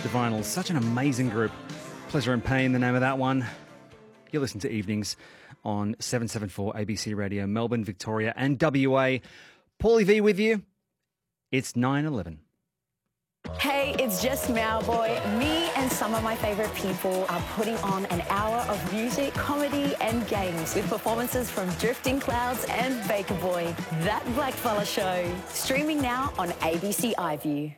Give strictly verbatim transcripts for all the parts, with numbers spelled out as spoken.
The Vinyls, such an amazing group. Pleasure and Pain, the name of that one. You listen to Evenings on seven seventy-four A B C Radio, Melbourne, Victoria and W A. Paulie V with you. It's nine eleven. Hey, it's just Mowboy. Me and some of my favourite people are putting on an hour of music, comedy and games with performances from Drifting Clouds and Baker Boy. That Blackfella Show. Streaming now on A B C iView.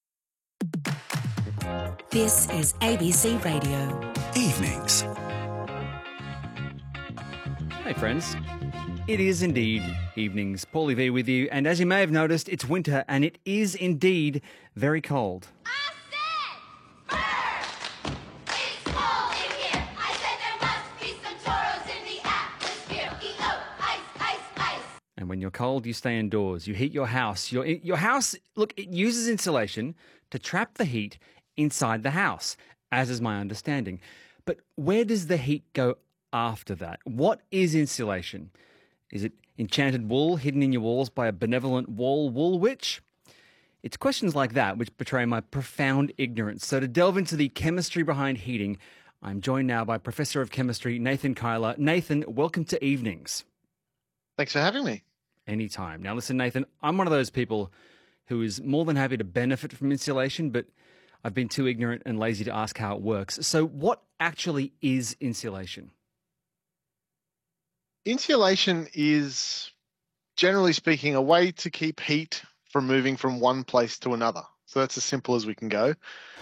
This is A B C Radio. Evenings. Hey friends, it is indeed Evenings. Paulie V with you, and as you may have noticed, it's winter and it is indeed very cold. I said, bird! It's cold in here. I said there must be some toros in the atmosphere. E O, ice, ice, ice. And when you're cold, you stay indoors. You heat your house. Your your house, look, it uses insulation to trap the heat inside the house, as is my understanding. But where does the heat go after that? What is insulation? Is it enchanted wool hidden in your walls by a benevolent wall wool witch? It's questions like that which betray my profound ignorance. So to delve into the chemistry behind heating, I'm joined now by Professor of Chemistry Nathan Kyler. Nathan, welcome to Evenings. Thanks for having me. Anytime. Now listen, Nathan, I'm one of those people who is more than happy to benefit from insulation, but I've been too ignorant and lazy to ask how it works. So what actually is insulation? Insulation is, generally speaking, a way to keep heat from moving from one place to another. So that's as simple as we can go.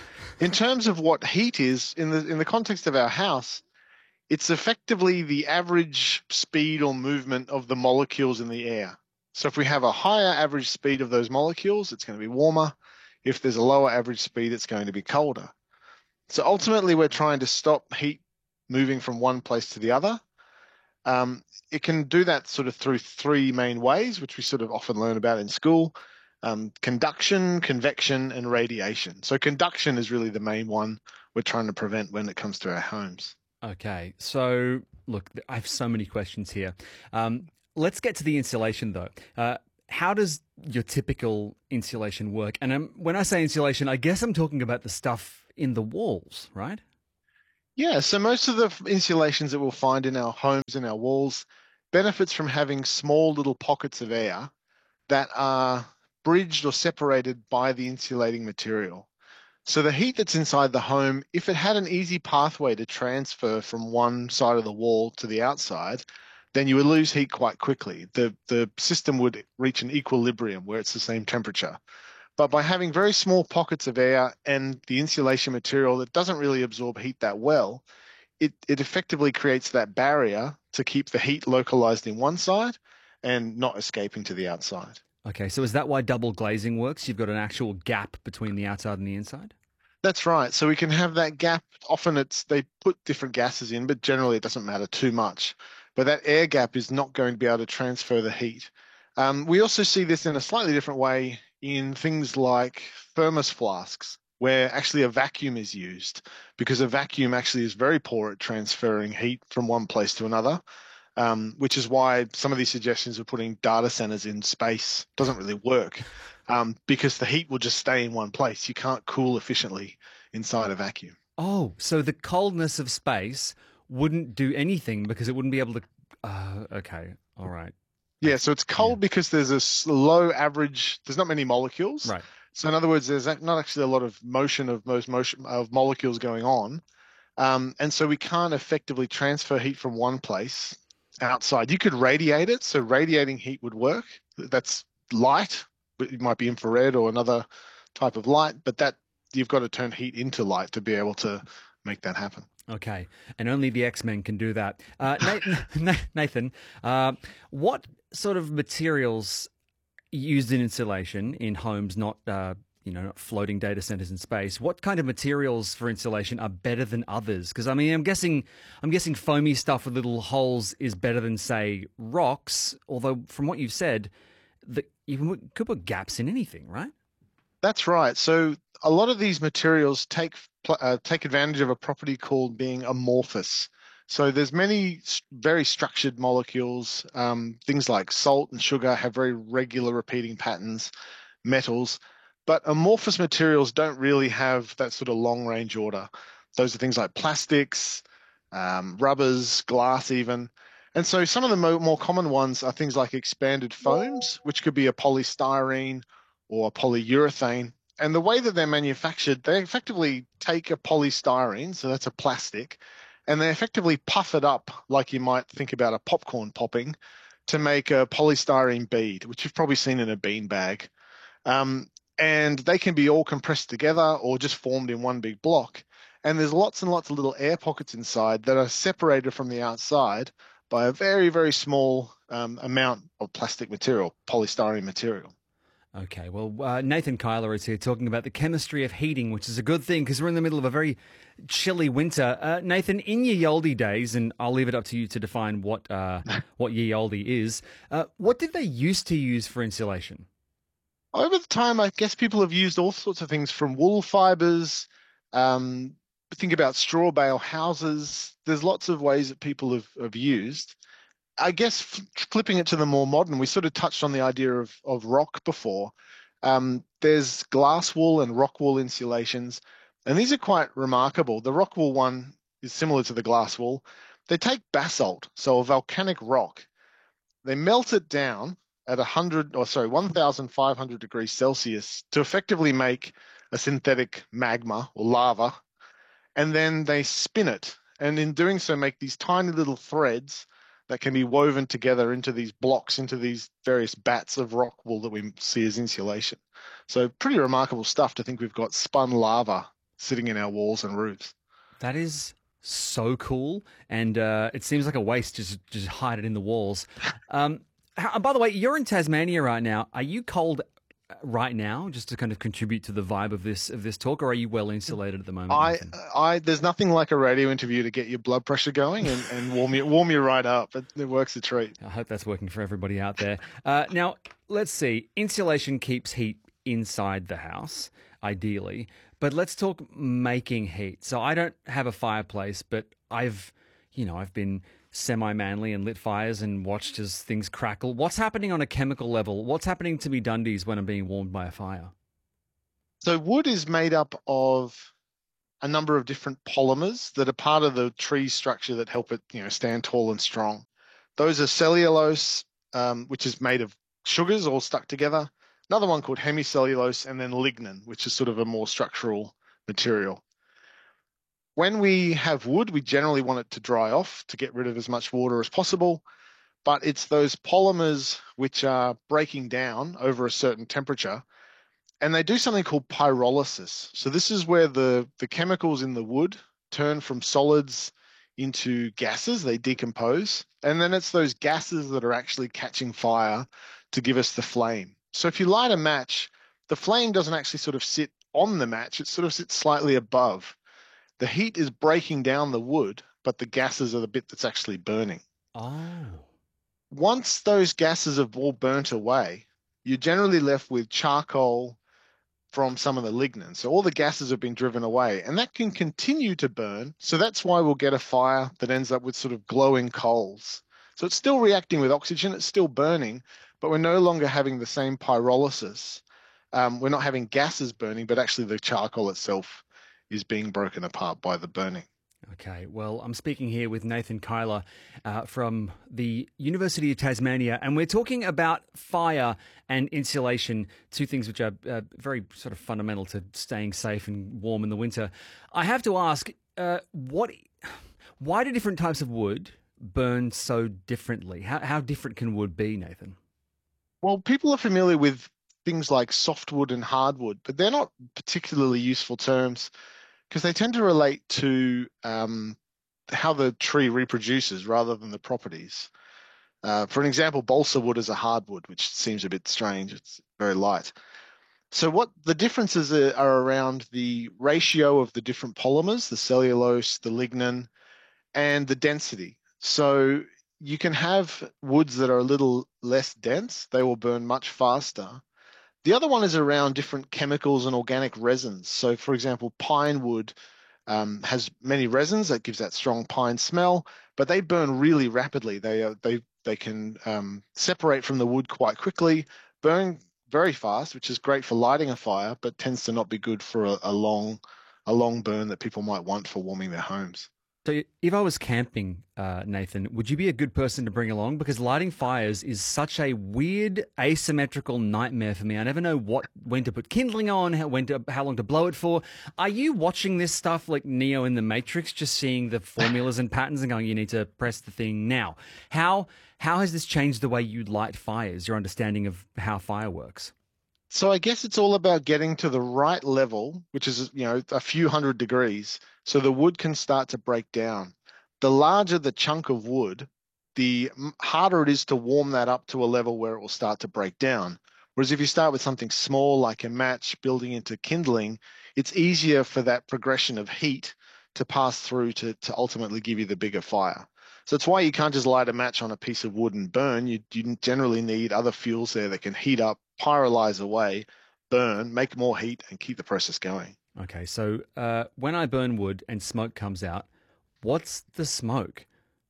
In terms of what heat is, in the in the context of our house, it's effectively the average speed or movement of the molecules in the air. So if we have a higher average speed of those molecules, it's going to be warmer. If there's a lower average speed, it's going to be colder. So ultimately, we're trying to stop heat moving from one place to the other. Um, it can do that sort of through three main ways, which we sort of often learn about in school: um, conduction, convection, and radiation. So conduction is really the main one we're trying to prevent when it comes to our homes. Okay, so look, I have so many questions here. Um, let's get to the insulation, though. Uh, how does your typical insulation work? And um, when I say insulation, I guess I'm talking about the stuff in the walls, right? Yeah, so most of the insulations that we'll find in our homes and our walls benefits from having small little pockets of air that are bridged or separated by the insulating material. So the heat that's inside the home, if it had an easy pathway to transfer from one side of the wall to the outside, then you would lose heat quite quickly. The, the system would reach an equilibrium where it's the same temperature. But by having very small pockets of air and the insulation material that doesn't really absorb heat that well, it, it effectively creates that barrier to keep the heat localized in one side and not escaping to the outside. Okay, so is that why double glazing works? You've got an actual gap between the outside and the inside? That's right. So we can have that gap. Often it's they put different gases in, but generally it doesn't matter too much. But that air gap is not going to be able to transfer the heat. Um, we also see this in a slightly different way in things like thermos flasks, where actually a vacuum is used, because a vacuum actually is very poor at transferring heat from one place to another, um, which is why some of these suggestions of putting data centers in space doesn't really work, um, because the heat will just stay in one place. You can't cool efficiently inside a vacuum. Oh, so the coldness of space wouldn't do anything because it wouldn't be able to... Uh, okay, all right. Yeah, so it's cold Yeah. because there's a low average, there's not many molecules. Right. So in other words, there's not actually a lot of motion of most motion of molecules going on. Um, and so we can't effectively transfer heat from one place outside. You could radiate it. So radiating heat would work. That's light, but it might be infrared or another type of light, but that you've got to turn heat into light to be able to make that happen. Okay, and only the X-Men can do that. Uh, Nathan, Nathan uh, what sort of materials used in insulation in homes, not uh, you know, not floating data centers in space? What kind of materials for insulation are better than others? Because I mean, I'm guessing, I'm guessing foamy stuff with little holes is better than, say, rocks. Although, from what you've said, that you could put gaps in anything, right? That's right. So a lot of these materials take uh, take advantage of a property called being amorphous. So there's many very structured molecules. Um, things like salt and sugar have very regular repeating patterns. Metals, But amorphous materials don't really have that sort of long range order. Those are things like plastics, um, rubbers, glass even. And so some of the mo more common ones are things like expanded foams, which could be a polystyrene or a polyurethane. And the way that they're manufactured, they effectively take a polystyrene, so that's a plastic, and they effectively puff it up like you might think about a popcorn popping to make a polystyrene bead, which you've probably seen in a bean bag. Um, and they can be all compressed together or just formed in one big block. And there's lots and lots of little air pockets inside that are separated from the outside by a very, very small um, amount of plastic material, polystyrene material. Okay, well, uh, Nathan Kyler is here talking about the chemistry of heating, which is a good thing because we're in the middle of a very chilly winter. Uh, Nathan, in ye olde days, and I'll leave it up to you to define what uh, what ye olde is, uh, what did they used to use for insulation? Over the time, I guess people have used all sorts of things from wool fibers. Um, think about straw bale houses. There's lots of ways that people have, have used. I guess flipping it to the more modern, we sort of touched on the idea of, of rock before. Um, there's glass wool and rock wool insulations, and these are quite remarkable. The rock wool one is similar to the glass wool. They take basalt, so a volcanic rock. They melt it down at one hundred, or sorry, one thousand five hundred degrees Celsius to effectively make a synthetic magma or lava, and then they spin it, and in doing so make these tiny little threads that can be woven together into these blocks, into these various bats of rock wool that we see as insulation. So pretty remarkable stuff to think we've got spun lava sitting in our walls and roofs. That is so cool, and uh, it seems like a waste to just, just hide it in the walls. Um, how, by the way, you're in Tasmania right now. Are you cold right now, just to kind of contribute to the vibe of this of this talk, or are you well insulated at the moment? I, Nathan? I, there's nothing like a radio interview to get your blood pressure going and, and warm you warm you right up. It, it works a treat. I hope that's working for everybody out there. Uh, now, let's see. Insulation keeps heat inside the house, ideally. But let's talk making heat. So I don't have a fireplace, but I've, you know, I've been semi-manly and lit fires and watched as things crackle. What's happening on a chemical level? What's happening to me Dundies when I'm being warmed by a fire? So wood is made up of a number of different polymers that are part of the tree structure that help it, you know, stand tall and strong. Those are cellulose, um, which is made of sugars all stuck together. Another one called hemicellulose, and then lignin, which is sort of a more structural material. When we have wood, we generally want it to dry off to get rid of as much water as possible, but it's those polymers which are breaking down over a certain temperature, and they do something called pyrolysis. So this is where the, the chemicals in the wood turn from solids into gases, they decompose, and then it's those gases that are actually catching fire to give us the flame. So if you light a match, the flame doesn't actually sort of sit on the match, it sort of sits slightly above. The heat is breaking down the wood, but the gases are the bit that's actually burning. Oh. Once those gases have all burnt away, you're generally left with charcoal from some of the lignin. So all the gases have been driven away, and that can continue to burn. So that's why we'll get a fire that ends up with sort of glowing coals. So it's still reacting with oxygen, it's still burning, but we're no longer having the same pyrolysis. Um, we're not having gases burning, but actually the charcoal itself is being broken apart by the burning. Okay, well, I'm speaking here with Nathan Kyler uh, from the University of Tasmania, and we're talking about fire and insulation, two things which are uh, very sort of fundamental to staying safe and warm in the winter. I have to ask, uh, what, why do different types of wood burn so differently? How, how different can wood be, Nathan? Well, people are familiar with things like softwood and hardwood, but they're not particularly useful terms because they tend to relate to um, how the tree reproduces rather than the properties. Uh, for an example, balsa wood is a hardwood, which seems a bit strange. It's very light. So what the differences are, are around the ratio of the different polymers, the cellulose, the lignin, and the density. So you can have woods that are a little less dense. They will burn much faster. The other one is around different chemicals and organic resins. So, for example, pine wood um, has many resins that gives that strong pine smell, but they burn really rapidly. They are, they they can um, separate from the wood quite quickly, burn very fast, which is great for lighting a fire, but tends to not be good for a, a long, a long burn that people might want for warming their homes. So, if I was camping, uh, Nathan, would you be a good person to bring along? Because lighting fires is such a weird, asymmetrical nightmare for me. I never know what when to put kindling on, how, when to, how long to blow it for. Are you watching this stuff like Neo in the Matrix, just seeing the formulas and patterns and going, you need to press the thing now? How how has this changed the way you light fires? Your understanding of how fire works? So I guess it's all about getting to the right level, which is, you know, a few hundred degrees, so the wood can start to break down. The larger the chunk of wood, the m- harder it is to warm that up to a level where it will start to break down. Whereas if you start with something small like a match building into kindling, it's easier for that progression of heat to pass through to, to ultimately give you the bigger fire. So that's why you can't just light a match on a piece of wood and burn. You, you generally need other fuels there that can heat up, pyrolyze away, burn, make more heat, and keep the process going. Okay, so uh, when I burn wood and smoke comes out, what's the smoke?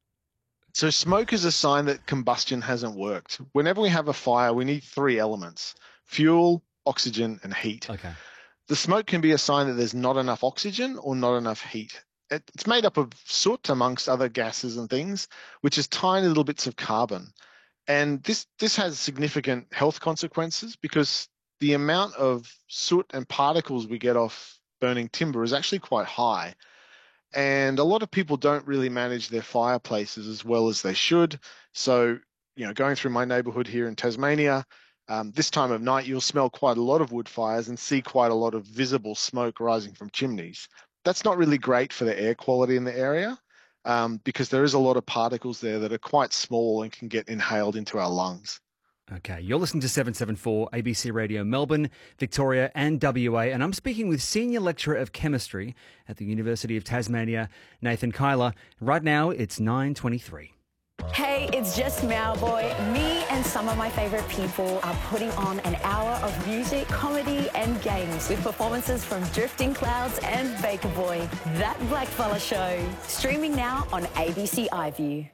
So smoke is a sign that combustion hasn't worked. Whenever we have a fire, we need three elements: fuel, oxygen, and heat. Okay. The smoke can be a sign that there's not enough oxygen or not enough heat. It, it's made up of soot amongst other gases and things, which is tiny little bits of carbon. And this, this has significant health consequences because the amount of soot and particles we get off burning timber is actually quite high. And a lot of people don't really manage their fireplaces as well as they should. So, you know, going through my neighborhood here in Tasmania, um, this time of night, you'll smell quite a lot of wood fires and see quite a lot of visible smoke rising from chimneys. That's not really great for the air quality in the area um, because there is a lot of particles there that are quite small and can get inhaled into our lungs. Okay, you're listening to seven seventy-four A B C Radio Melbourne, Victoria and W A, and I'm speaking with Senior Lecturer of Chemistry at the University of Tasmania, Nathan Kyler. Right now, it's nine twenty-three. Hey, it's just Mowboy. Me and some of my favourite people are putting on an hour of music, comedy and games with performances from Drifting Clouds and Baker Boy. That Blackfella Show. Streaming now on A B C iView.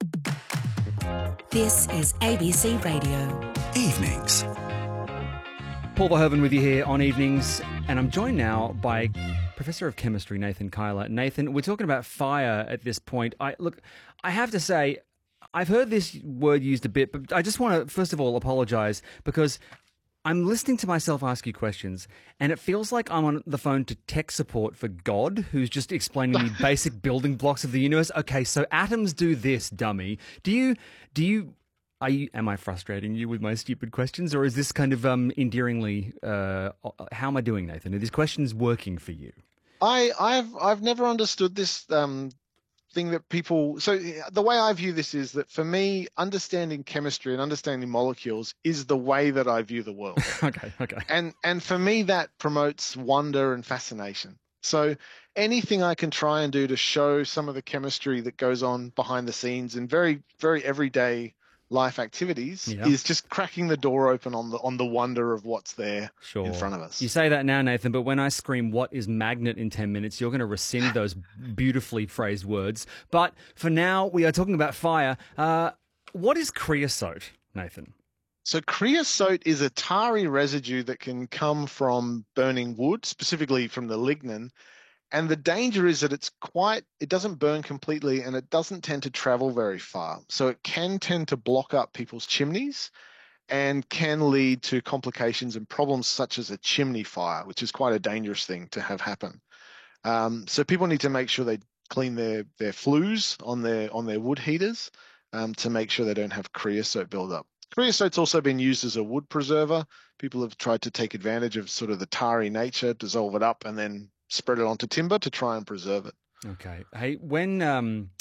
This is A B C Radio. Evenings. Paul Verhoeven with you here on Evenings, and I'm joined now by Professor of Chemistry Nathan Kyler. Nathan, we're talking about fire at this point. I look, I have to say, I've heard this word used a bit, but I just want to, first of all, apologize because I'm listening to myself ask you questions, and it feels like I'm on the phone to tech support for God, who's just explaining me basic building blocks of the universe. Okay, so atoms do this, dummy. Do you, do you, are you, am I frustrating you with my stupid questions, or is this kind of um, endearingly, uh, how am I doing, Nathan? Are these questions working for you? I, I've I've never understood this um, thing that people. So the way I view this is that for me, understanding chemistry and understanding molecules is the way that I view the world. Okay, okay. And and for me, that promotes wonder and fascination. So anything I can try and do to show some of the chemistry that goes on behind the scenes in very very everyday life activities Yeah. is just cracking the door open on the on the wonder of what's there Sure. in front of us. You say that now, Nathan, but when I scream, what is magnet in ten minutes, you're going to rescind those beautifully phrased words. But for now, we are talking about fire. Uh, what is creosote, Nathan? So creosote is a tarry residue that can come from burning wood, specifically from the lignin. And the danger is that it's quite, it doesn't burn completely and it doesn't tend to travel very far. So it can tend to block up people's chimneys and can lead to complications and problems such as a chimney fire, which is quite a dangerous thing to have happen. Um, so people need to make sure they clean their, their flues on their, on their wood heaters um, to make sure they don't have creosote buildup. Creosote's also been used as a wood preserver. People have tried to take advantage of sort of the tarry nature, dissolve it up and then spread it onto timber to try and preserve it. Okay. Hey, when um,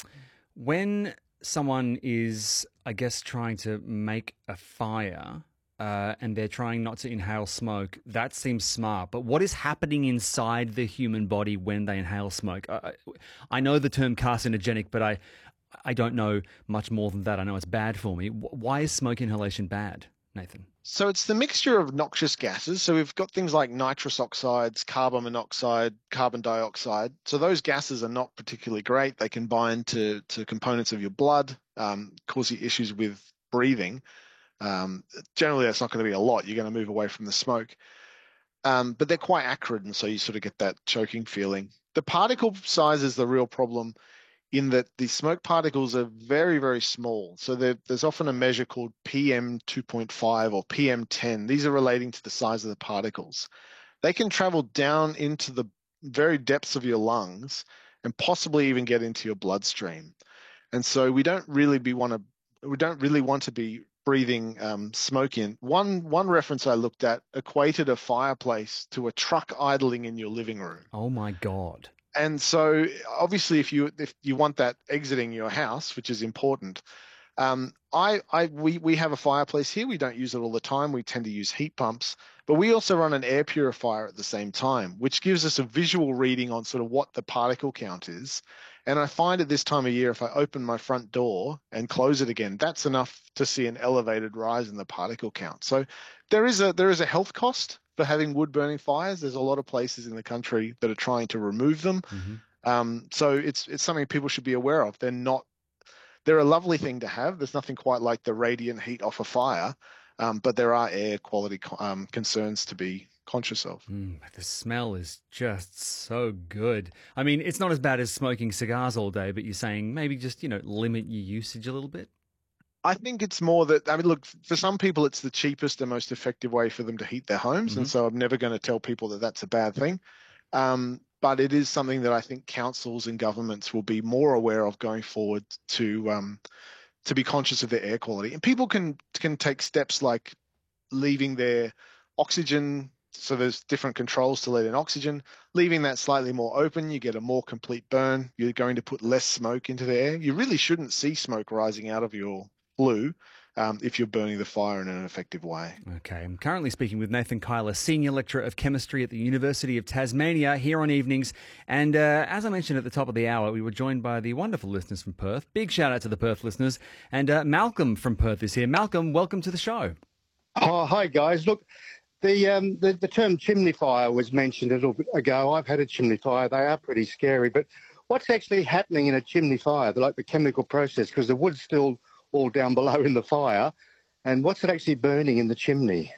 when someone is, I guess, trying to make a fire uh, and they're trying not to inhale smoke, that seems smart. But what is happening inside the human body when they inhale smoke? I, I know the term carcinogenic, but I I don't know much more than that. I know it's bad for me. Why is smoke inhalation bad, Nathan? So it's the mixture of noxious gases. So we've got things like nitrous oxides, carbon monoxide, carbon dioxide. So those gases are not particularly great. They can bind to, to components of your blood, um, cause you issues with breathing. Um, generally, that's not going to be a lot. You're going to move away from the smoke. Um, but they're quite acrid, and so you sort of get that choking feeling. The particle size is the real problem in that the smoke particles are very, very small. So there, there's often a measure called P M two point five or P M ten. These are relating to the size of the particles. They can travel down into the very depths of your lungs and possibly even get into your bloodstream. And so we don't really be want to we don't really want to be breathing um, smoke in. One one reference I looked at equated a fireplace to a truck idling in your living room. Oh my God. And so obviously if you if you want that exiting your house, which is important, um, I, I we, we have a fireplace here. We don't use it all the time. We tend to use heat pumps, but we also run an air purifier at the same time, which gives us a visual reading on sort of what the particle count is. And I find at this time of year, if I open my front door and close it again, that's enough to see an elevated rise in the particle count. So there is a there is a health cost for having wood burning fires. There's a lot of places in the country that are trying to remove them. Mm-hmm. Um, so it's it's something people should be aware of. They're not they're a lovely thing to have. There's nothing quite like the radiant heat off a fire, um, but there are air quality um, concerns to be conscious of. Mm, the smell is just so good. I mean, it's not as bad as smoking cigars all day, but you're saying maybe just, you know, limit your usage a little bit? I think it's more that, I mean, look, for some people, it's the cheapest and most effective way for them to heat their homes. Mm-hmm. And so I'm never going to tell people that that's a bad thing. Um, but it is something that I think councils and governments will be more aware of going forward to um, to be conscious of their air quality. And people can can take steps like leaving their oxygen. So there's different controls to let in oxygen. Leaving that slightly more open, you get a more complete burn. You're going to put less smoke into the air. You really shouldn't see smoke rising out of your flue um, if you're burning the fire in an effective way. Okay, I'm currently speaking with Nathan Kyler, Senior Lecturer of Chemistry at the University of Tasmania, here on Evenings. And uh, as I mentioned at the top of the hour, we were joined by the wonderful listeners from Perth. Big shout out to the Perth listeners. And uh, Malcolm from Perth is here. Malcolm, welcome to the show. Oh, hi, guys. Look, the, um, the the term chimney fire was mentioned a little bit ago. I've had a chimney fire. They are pretty scary. But what's actually happening in a chimney fire, like the chemical process, because the wood's still all down below in the fire, and what's it actually burning in the chimney?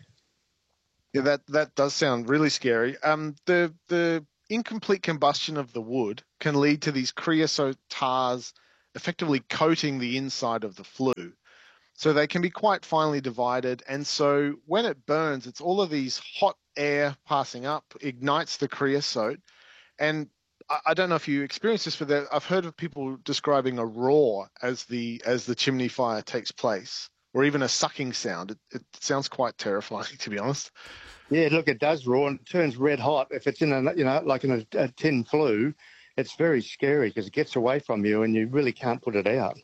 Yeah, that, that does sound really scary. Um, the the incomplete combustion of the wood can lead to these creosote tars effectively coating the inside of the flue. So they can be quite finely divided. And so when it burns, it's all of these hot air passing up, ignites the creosote. And I, I don't know if you experience this, but there, I've heard of people describing a roar as the as the chimney fire takes place, or even a sucking sound. It, it sounds quite terrifying, to be honest. Yeah, look, it does roar and it turns red hot. If it's in a, you know, like in a, a tin flue, it's very scary because it gets away from you and you really can't put it out.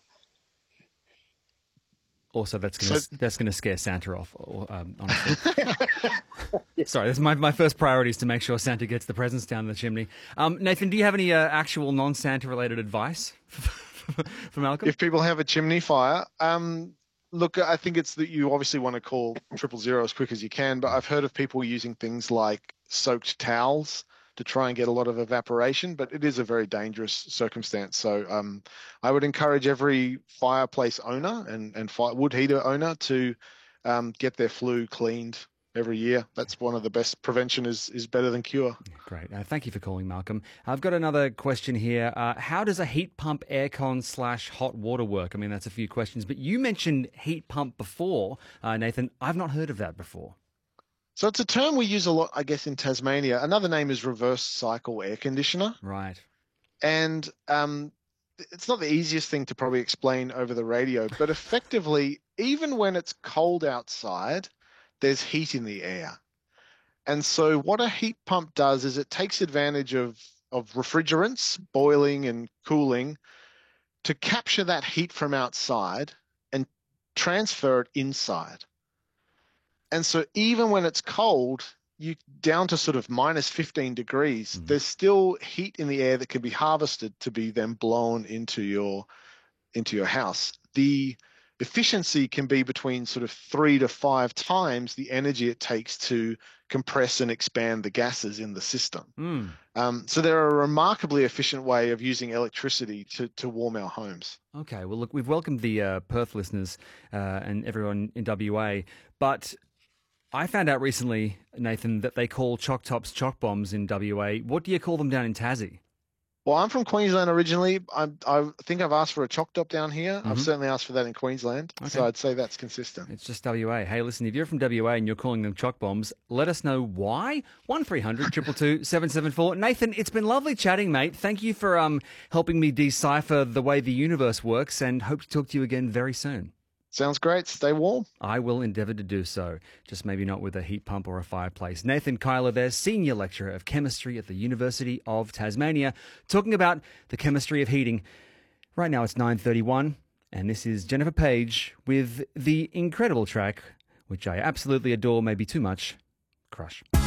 Also, that's going to So- that's going to scare Santa off, or, um, honestly. Sorry, that's my, my first priority is to make sure Santa gets the presents down the chimney. Um, Nathan, do you have any uh, actual non-Santa related advice for Malcolm? If people have a chimney fire, um, look, I think it's that you obviously want to call triple zero as quick as you can, but I've heard of people using things like soaked towels to try and get a lot of evaporation, but it is a very dangerous circumstance. So um, I would encourage every fireplace owner and, and fire, wood heater owner to um, get their flue cleaned every year. That's one of the best. Prevention is, is better than cure. Great. Uh, thank you for calling, Malcolm. I've got another question here. Uh, how does a heat pump aircon slash hot water work? I mean, that's a few questions, but you mentioned heat pump before, uh, Nathan. I've not heard of that before. So it's a term we use a lot, I guess, in Tasmania. Another name is reverse cycle air conditioner. Right. And um, it's not the easiest thing to probably explain over the radio, but effectively, even when it's cold outside, there's heat in the air. And so what a heat pump does is it takes advantage of, of refrigerants, boiling and cooling, to capture that heat from outside and transfer it inside. And so even when it's cold, you down to sort of minus fifteen degrees, Mm-hmm. there's still heat in the air that can be harvested to be then blown into your into your house. The efficiency can be between sort of three to five times the energy it takes to compress and expand the gases in the system. Mm. Um, so they're a remarkably efficient way of using electricity to, to warm our homes. Okay, well, look, we've welcomed the uh, Perth listeners uh, and everyone in W A, but I found out recently, Nathan, that they call choc tops choc bombs in W A. What do you call them down in Tassie? Well, I'm from Queensland originally. I, I think I've asked for a choc top down here. Mm-hmm. I've certainly asked for that in Queensland. Okay. So I'd say that's consistent. It's just W A. Hey, listen, if you're from W A and you're calling them choc bombs, let us know why. one three hundred two two two seven seven four. Nathan, it's been lovely chatting, mate. Thank you for um helping me decipher the way the universe works, and hope to talk to you again very soon. Sounds great. Stay warm. I will endeavour to do so, just maybe not with a heat pump or a fireplace. Nathan Kyler there, Senior Lecturer of Chemistry at the University of Tasmania, talking about the chemistry of heating. Right now it's nine thirty-one, and this is Jennifer Page with the incredible track, which I absolutely adore, maybe too much, Crush.